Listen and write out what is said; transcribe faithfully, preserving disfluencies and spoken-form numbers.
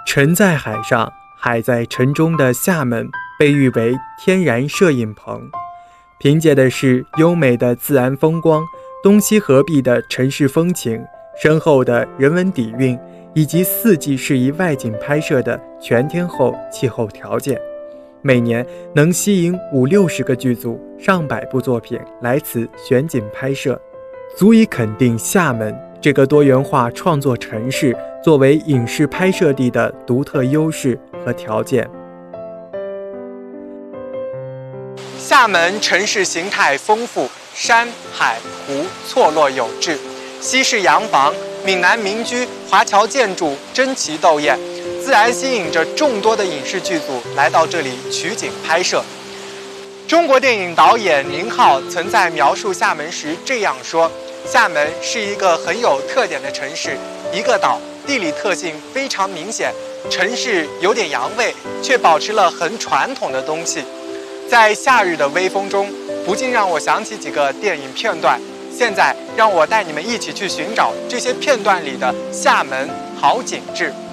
沉在海上，海在城中的厦门被誉为天然摄影棚，凭借的是优美的自然风光、东西合璧的城市风情、深厚的人文底蕴，以及四季适宜外景拍摄的全天候气候条件，每年能吸引五六十个剧组、上百部作品来此选景拍摄，足以肯定厦门这个多元化创作城市作为影视拍摄地的独特优势和条件。厦门城市形态丰富，山海湖错落有致，西式洋房、闽南民居、华侨建筑争奇斗艳，自然吸引着众多的影视剧组来到这里取景拍摄。中国电影导演宁浩曾在描述厦门时这样说：厦门是一个很有特点的城市，一个岛，地理特性非常明显，城市有点洋味，却保持了很传统的东西。在夏日的微风中，不禁让我想起几个电影片段。现在让我带你们一起去寻找这些片段里的厦门好景致。